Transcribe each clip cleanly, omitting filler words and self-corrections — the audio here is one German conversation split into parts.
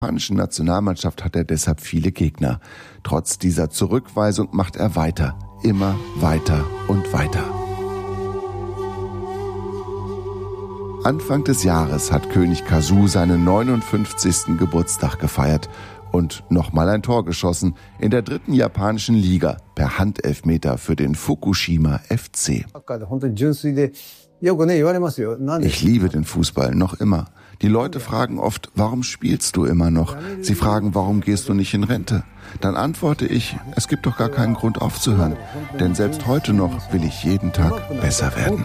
Der japanischen Nationalmannschaft hat er deshalb viele Gegner. Trotz dieser Zurückweisung macht er weiter, immer weiter und weiter. Anfang des Jahres hat König Kazu seinen 59. Geburtstag gefeiert und nochmal ein Tor geschossen in der 3. japanischen Liga per Handelfmeter für den Fukushima FC. Ich liebe den Fußball noch immer. Die Leute fragen oft, warum spielst du immer noch? Sie fragen, warum gehst du nicht in Rente? Dann antworte ich, es gibt doch gar keinen Grund aufzuhören. Denn selbst heute noch will ich jeden Tag besser werden.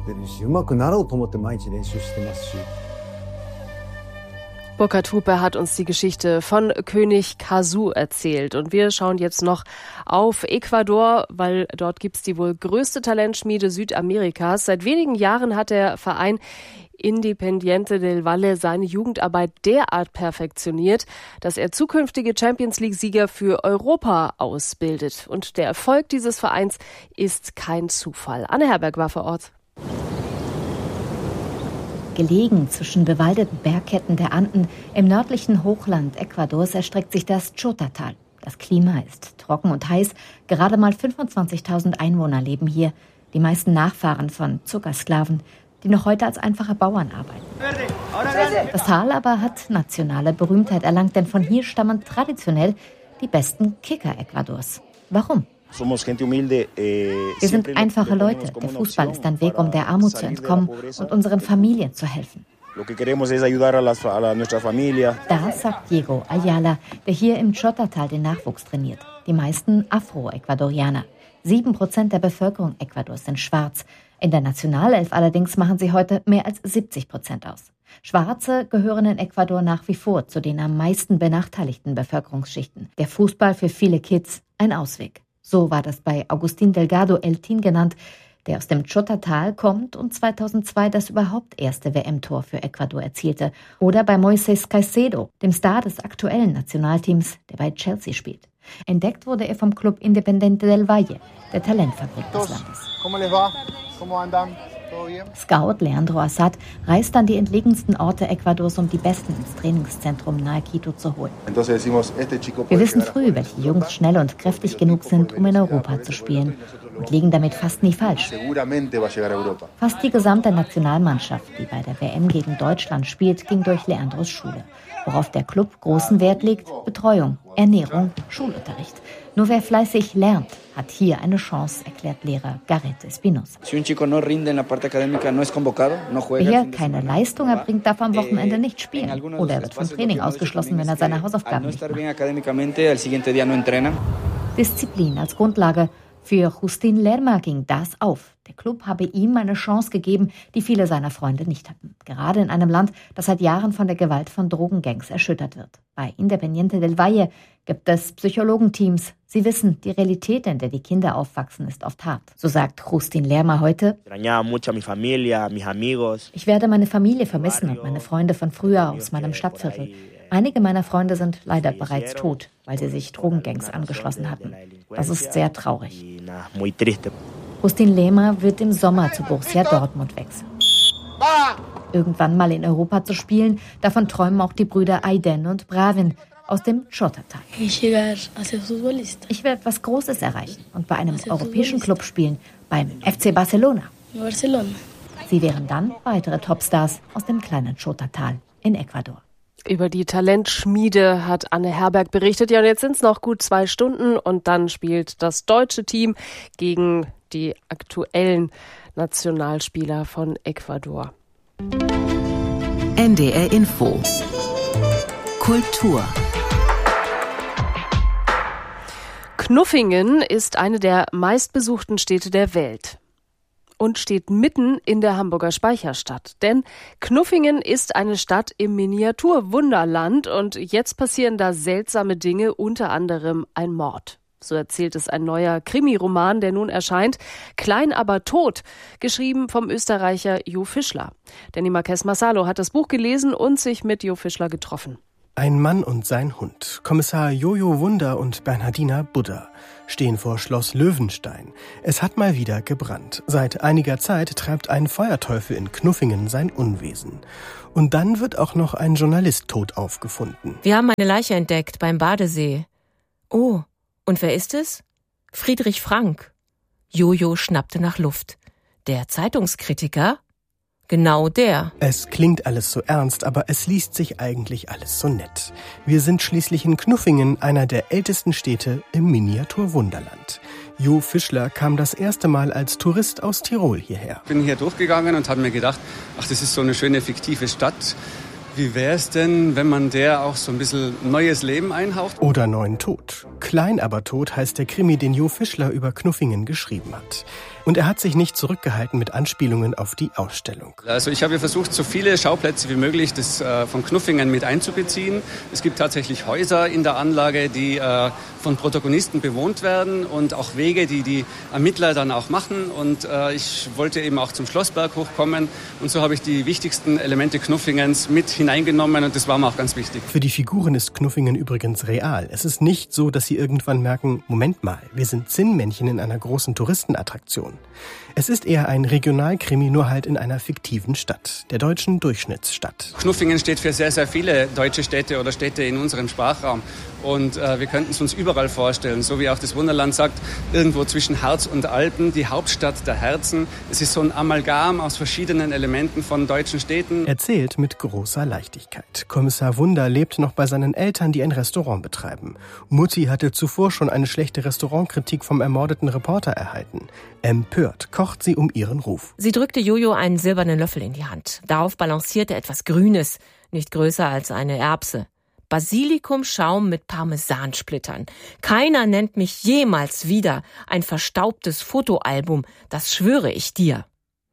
Burkhard Hupe hat uns die Geschichte von König Kazu erzählt. Und wir schauen jetzt noch auf Ecuador, weil dort gibt's die wohl größte Talentschmiede Südamerikas. Seit wenigen Jahren hat der Verein Independiente del Valle seine Jugendarbeit derart perfektioniert, dass er zukünftige Champions-League-Sieger für Europa ausbildet. Und der Erfolg dieses Vereins ist kein Zufall. Anne Herberg war vor Ort. Gelegen zwischen bewaldeten Bergketten der Anden im nördlichen Hochland Ecuadors erstreckt sich das Chota-Tal. Das Klima ist trocken und heiß. Gerade mal 25.000 Einwohner leben hier. Die meisten Nachfahren von Zuckersklaven, die noch heute als einfache Bauern arbeiten. Das Tal aber hat nationale Berühmtheit erlangt, denn von hier stammen traditionell die besten Kicker Ecuadors. Warum? Wir sind einfache Leute. Der Fußball ist ein Weg, um der Armut zu entkommen und unseren Familien zu helfen. Das sagt Diego Ayala, der hier im Chota-Tal den Nachwuchs trainiert. Die meisten Afro-Ecuadorianer. 7% der Bevölkerung Ecuadors sind schwarz. In der Nationalelf allerdings machen sie heute mehr als 70% aus. Schwarze gehören in Ecuador nach wie vor zu den am meisten benachteiligten Bevölkerungsschichten. Der Fußball für viele Kids ein Ausweg. So war das bei Agustín Delgado Eltín genannt, der aus dem Chota-Tal kommt und 2002 das überhaupt erste WM-Tor für Ecuador erzielte. Oder bei Moisés Caicedo, dem Star des aktuellen Nationalteams, der bei Chelsea spielt. Entdeckt wurde er vom Club Independiente del Valle, der Talentfabrik des Landes. Scout Leandro Assad reist an die entlegensten Orte Ecuadors, um die Besten ins Trainingszentrum nahe Quito zu holen. Wir wissen früh, welche Jungs schnell und kräftig genug sind, um in Europa zu spielen und liegen damit fast nie falsch. Fast die gesamte Nationalmannschaft, die bei der WM gegen Deutschland spielt, ging durch Leandros Schule. Worauf der Club großen Wert legt: Betreuung, Ernährung, Schulunterricht. Nur wer fleißig lernt, hat hier eine Chance, erklärt Lehrer Gareth Espinosa. Wer hier keine Leistung erbringt, darf am Wochenende nicht spielen. Oder er wird vom Training ausgeschlossen, wenn er seine Hausaufgaben nicht macht. Disziplin als Grundlage. Für Justin Lerma ging das auf. Der Club habe ihm eine Chance gegeben, die viele seiner Freunde nicht hatten. Gerade in einem Land, das seit Jahren von der Gewalt von Drogengangs erschüttert wird. Bei Independiente del Valle gibt es Psychologenteams. Sie wissen, die Realität, in der die Kinder aufwachsen, ist oft hart. So sagt Justin Lerma heute: Ich werde meine Familie vermissen und meine Freunde von früher aus meinem Stadtviertel. Einige meiner Freunde sind leider bereits tot, weil sie sich Drogengangs angeschlossen hatten. Das ist sehr traurig. Justin Lerma wird im Sommer zu Borussia Dortmund wechseln. Irgendwann mal in Europa zu spielen, davon träumen auch die Brüder Aiden und Bravin aus dem Chota-Tal. Ich will etwas Großes erreichen und bei einem europäischen Club spielen, beim FC Barcelona. Sie wären dann weitere Topstars aus dem kleinen Chota-Tal in Ecuador. Über die Talentschmiede hat Anne Herberg berichtet. Ja, und jetzt sind es noch gut 2 Stunden und dann spielt das deutsche Team gegen die aktuellen Nationalspieler von Ecuador. NDR Info. Kultur. Knuffingen ist eine der meistbesuchten Städte der Welt und steht mitten in der Hamburger Speicherstadt. Denn Knuffingen ist eine Stadt im Miniaturwunderland und jetzt passieren da seltsame Dinge, unter anderem ein Mord. So erzählt es ein neuer Krimiroman, der nun erscheint. Klein aber tot, geschrieben vom Österreicher Jo Fischler. Danny Marques Massalo hat das Buch gelesen und sich mit Jo Fischler getroffen. Ein Mann und sein Hund, Kommissar Jojo Wunder und Bernhardina Budda, stehen vor Schloss Löwenstein. Es hat mal wieder gebrannt. Seit einiger Zeit treibt ein Feuerteufel in Knuffingen sein Unwesen. Und dann wird auch noch ein Journalist tot aufgefunden. Wir haben eine Leiche entdeckt beim Badesee. Oh, und wer ist es? Friedrich Frank. Jojo schnappte nach Luft. Der Zeitungskritiker? Genau der. Es klingt alles so ernst, aber es liest sich eigentlich alles so nett. Wir sind schließlich in Knuffingen, einer der ältesten Städte im Miniaturwunderland. Jo Fischler kam das erste Mal als Tourist aus Tirol hierher. Ich bin hier durchgegangen und habe mir gedacht, ach, das ist so eine schöne fiktive Stadt. Wie wäre es denn, wenn man der auch so ein bisschen neues Leben einhaucht? Oder neuen Tod. Klein aber tot heißt der Krimi, den Jo Fischler über Knuffingen geschrieben hat. Und er hat sich nicht zurückgehalten mit Anspielungen auf die Ausstellung. Also ich habe versucht, so viele Schauplätze wie möglich von Knuffingen mit einzubeziehen. Es gibt tatsächlich Häuser in der Anlage, die von Protagonisten bewohnt werden und auch Wege, die die Ermittler dann auch machen. Und ich wollte eben auch zum Schlossberg hochkommen. Und so habe ich die wichtigsten Elemente Knuffingens mit hineingenommen und das war mir auch ganz wichtig. Für die Figuren ist Knuffingen übrigens real. Es ist nicht so, dass sie irgendwann merken, Moment mal, wir sind Zinnmännchen in einer großen Touristenattraktion. Es ist eher ein Regionalkrimi, nur halt in einer fiktiven Stadt, der deutschen Durchschnittsstadt. Knuffingen steht für sehr, sehr viele deutsche Städte oder Städte in unserem Sprachraum. Und wir könnten es uns überall vorstellen, so wie auch das Wunderland sagt, irgendwo zwischen Harz und Alpen, die Hauptstadt der Herzen. Es ist so ein Amalgam aus verschiedenen Elementen von deutschen Städten. Erzählt mit großer Leichtigkeit. Kommissar Wunder lebt noch bei seinen Eltern, die ein Restaurant betreiben. Mutti hatte zuvor schon eine schlechte Restaurantkritik vom ermordeten Reporter erhalten. Empört kocht sie um ihren Ruf. Sie drückte Jojo einen silbernen Löffel in die Hand. Darauf balancierte etwas Grünes, nicht größer als eine Erbse. Basilikumschaum mit Parmesansplittern. Keiner nennt mich jemals wieder ein verstaubtes Fotoalbum, das schwöre ich dir.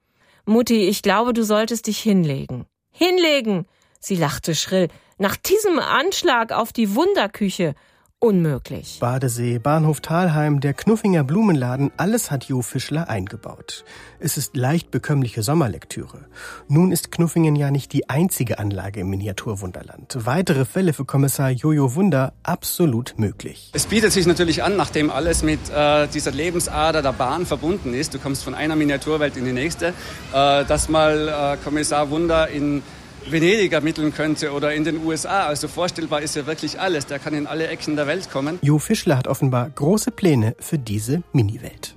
Mutti, ich glaube, du solltest dich hinlegen. Hinlegen! Sie lachte schrill. Nach diesem Anschlag auf die Wunderküche. Unmöglich. Badesee, Bahnhof Thalheim, der Knuffinger Blumenladen, alles hat Jo Fischler eingebaut. Es ist leicht bekömmliche Sommerlektüre. Nun ist Knuffingen ja nicht die einzige Anlage im Miniaturwunderland. Weitere Fälle für Kommissar Jojo Wunder absolut möglich. Es bietet sich natürlich an, nachdem alles mit dieser Lebensader der Bahn verbunden ist, du kommst von einer Miniaturwelt in die nächste, dass mal Kommissar Wunder in Venedig ermitteln könnte oder in den USA. Also vorstellbar ist ja wirklich alles. Der kann in alle Ecken der Welt kommen. Jo Fischler hat offenbar große Pläne für diese Mini-Welt.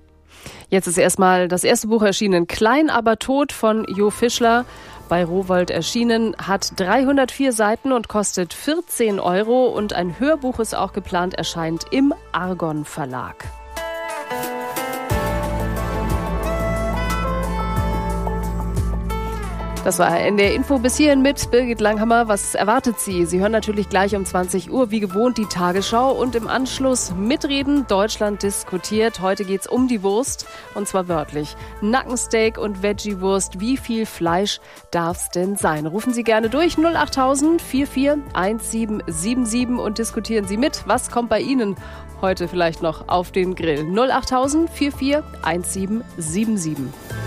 Jetzt ist erstmal das erste Buch erschienen, Klein aber tot von Jo Fischler. Bei Rowohlt erschienen, hat 304 Seiten und kostet 14 €. Und ein Hörbuch ist auch geplant, erscheint im Argon Verlag. Das war NDR Info bis hierhin mit Birgit Langhammer. Was erwartet Sie? Sie hören natürlich gleich um 20 Uhr wie gewohnt die Tagesschau und im Anschluss mitreden. Deutschland diskutiert. Heute geht's um die Wurst und zwar wörtlich. Nackensteak und Veggie-Wurst. Wie viel Fleisch darf's denn sein? Rufen Sie gerne durch 08000 44 1777 und diskutieren Sie mit. Was kommt bei Ihnen heute vielleicht noch auf den Grill? 08000 44 1777.